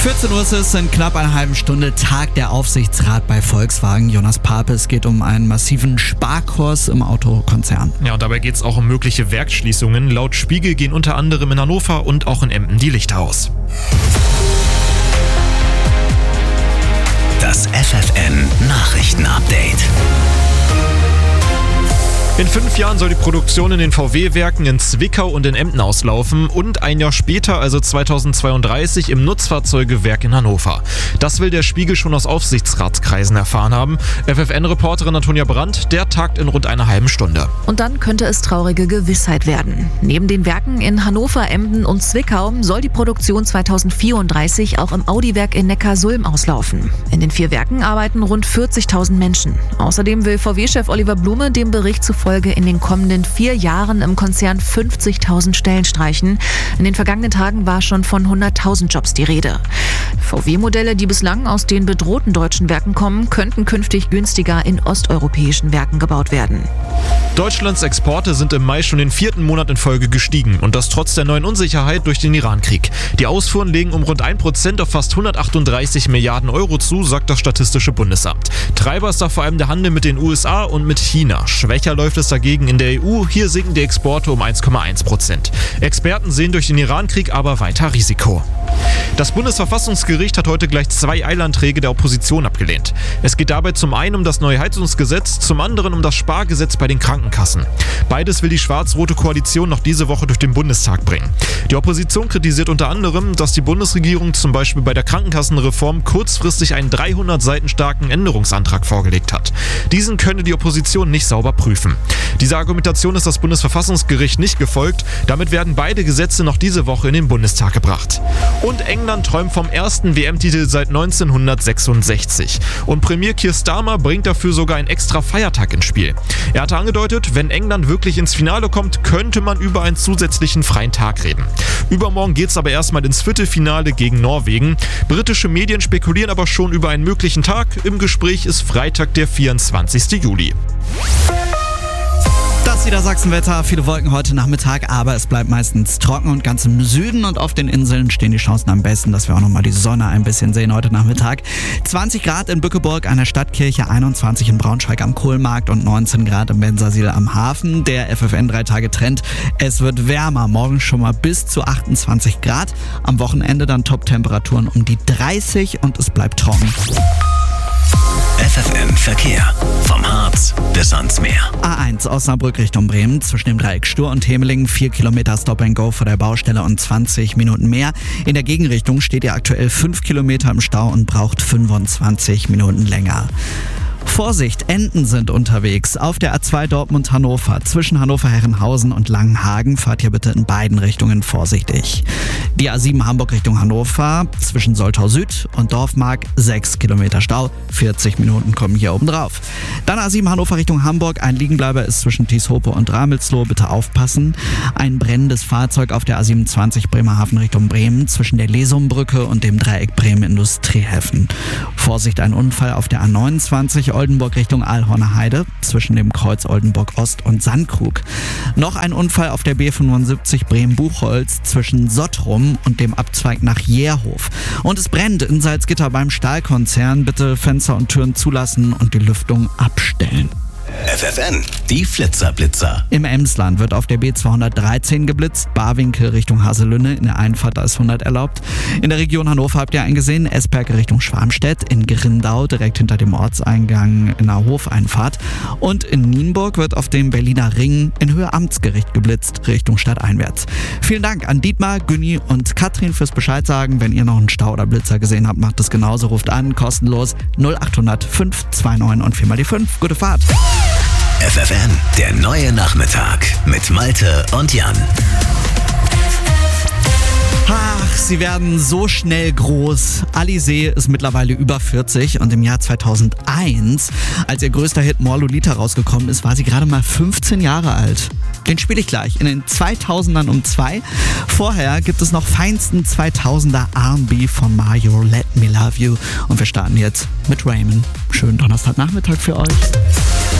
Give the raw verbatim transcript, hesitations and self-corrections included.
vierzehn Uhr ist es, in knapp einer halben Stunde tagt der Aufsichtsrat bei Volkswagen. Jonas Pape, es geht um einen massiven Sparkurs im Autokonzern. Ja, und dabei geht es auch um mögliche Werksschließungen. Laut Spiegel gehen unter anderem in Hannover und auch in Emden die Lichter aus. Das F F N-Nachrichten-Update. In fünf Jahren soll die Produktion in den V W-Werken in Zwickau und in Emden auslaufen und ein Jahr später, also zweitausendzweiunddreißig, im Nutzfahrzeugewerk in Hannover. Das will der Spiegel schon aus Aufsichtsratskreisen erfahren haben. F F N-Reporterin Antonia Brandt, der tagt in rund einer halben Stunde. Und dann könnte es traurige Gewissheit werden. Neben den Werken in Hannover, Emden und Zwickau soll die Produktion zweitausendvierunddreißig auch im Audi-Werk in Neckarsulm auslaufen. In den vier Werken arbeiten rund vierzigtausend Menschen. Außerdem will V W-Chef Oliver Blume dem Bericht zufolge in den kommenden vier Jahren im Konzern fünfzigtausend Stellen streichen. In den vergangenen Tagen war schon von hunderttausend Jobs die Rede. V W-Modelle, die bislang aus den bedrohten deutschen Werken kommen, könnten künftig günstiger in osteuropäischen Werken gebaut werden. Deutschlands Exporte sind im Mai schon den vierten Monat in Folge gestiegen und das trotz der neuen Unsicherheit durch den Irankrieg. Die Ausfuhren legen um rund ein Prozent auf fast hundertachtunddreißig Milliarden Euro zu, sagt das Statistische Bundesamt. Treiber ist da vor allem der Handel mit den U S A und mit China. Schwächer läuft es dagegen in der E U, hier sinken die Exporte um eins Komma eins Prozent. Experten sehen durch den Irankrieg aber weiter Risiko. Das Bundesverfassungsgericht hat heute gleich zwei Eilanträge der Opposition abgelehnt. Es geht dabei zum einen um das neue Heizungsgesetz, zum anderen um das Spargesetz bei den Krankenkassen. Beides will die schwarz-rote Koalition noch diese Woche durch den Bundestag bringen. Die Opposition kritisiert unter anderem, dass die Bundesregierung zum Beispiel bei der Krankenkassenreform kurzfristig einen dreihundert Seiten starken Änderungsantrag vorgelegt hat. Diesen könne die Opposition nicht sauber prüfen. Dieser Argumentation ist das Bundesverfassungsgericht nicht gefolgt. Damit werden beide Gesetze noch diese Woche in den Bundestag gebracht. Und England träumt vom ersten W M-Titel seit neunzehnhundertsechsundsechzig. Und Premier Keir Starmer bringt dafür sogar einen extra Feiertag ins Spiel. Er hatte angedeutet, wenn England wirklich ins Finale kommt, könnte man über einen zusätzlichen freien Tag reden. Übermorgen geht es aber erstmal ins Viertelfinale gegen Norwegen. Britische Medien spekulieren aber schon über einen möglichen Tag. Im Gespräch ist Freitag, der vierundzwanzigster Juli. Das Niedersachsenwetter, viele Wolken heute Nachmittag, aber es bleibt meistens trocken und ganz im Süden und auf den Inseln stehen die Chancen am besten, dass wir auch nochmal die Sonne ein bisschen sehen heute Nachmittag. zwanzig Grad in Bückeburg an der Stadtkirche, einundzwanzig in Braunschweig am Kohlmarkt und neunzehn Grad im Bensersiel am Hafen. Der F F N drei Tage Trend. Es wird wärmer, morgen schon mal bis zu achtundzwanzig Grad. Am Wochenende dann Top-Temperaturen um die dreißig und es bleibt trocken. F F N Verkehr. Vom Harz bis ans Meer. A eins Osnabrück Richtung Bremen, zwischen dem Dreieck Stur und Hemelingen, vier Kilometer Stop and Go vor der Baustelle und zwanzig Minuten mehr. In der Gegenrichtung steht ihr aktuell fünf Kilometer im Stau und braucht fünfundzwanzig Minuten länger. Vorsicht, Enten sind unterwegs. Auf der A zwei Dortmund-Hannover. Zwischen Hannover-Herrenhausen und Langenhagen fahrt ihr bitte in beiden Richtungen vorsichtig. Die A sieben Hamburg Richtung Hannover. Zwischen Soltau Süd und Dorfmark sechs Kilometer Stau. vierzig Minuten kommen hier oben drauf. Dann A sieben Hannover Richtung Hamburg. Ein Liegenbleiber ist zwischen Tieshope und Ramelsloh. Bitte aufpassen. Ein brennendes Fahrzeug auf der A siebenundzwanzig Bremerhaven Richtung Bremen. Zwischen der Lesumbrücke und dem Dreieck Bremen-Industriehäfen. Vorsicht, ein Unfall auf der A neunundzwanzig Oldenburg Richtung Aalhorner Heide, zwischen dem Kreuz Oldenburg Ost und Sandkrug. Noch ein Unfall auf der B fünfundsiebzig Bremen-Buchholz zwischen Sottrum und dem Abzweig nach Jährhof. Und es brennt in Salzgitter beim Stahlkonzern. Bitte Fenster und Türen zulassen und die Lüftung abstellen. F F N, die Flitzerblitzer. Im Emsland wird auf der B zweihundertdreizehn geblitzt, Barwinkel Richtung Haselünne, in der Einfahrt da ist hundert erlaubt. In der Region Hannover habt ihr eingesehen, Esperke Richtung Schwarmstedt, in Grindau direkt hinter dem Ortseingang in der Hofeinfahrt. Und in Nienburg wird auf dem Berliner Ring in Höhe Amtsgericht geblitzt, Richtung stadteinwärts. Vielen Dank an Dietmar, Günni und Katrin fürs Bescheid sagen. Wenn ihr noch einen Stau oder Blitzer gesehen habt, macht es genauso, ruft an, kostenlos null achthundert fünf zwei neun und viermal die fünf. Gute Fahrt! F F N, der neue Nachmittag mit Malte und Jan. Ach, sie werden so schnell groß. Alizé ist mittlerweile über vierzig und im Jahr zweitausendeins, als ihr größter Hit More Lolita rausgekommen ist, war sie gerade mal fünfzehn Jahre alt. Den spiele ich gleich in den zweitausendern um zwei. Vorher gibt es noch feinsten zweitausender R und B von Mario, Let Me Love You. Und wir starten jetzt mit Raymond. Schönen Donnerstagnachmittag für euch.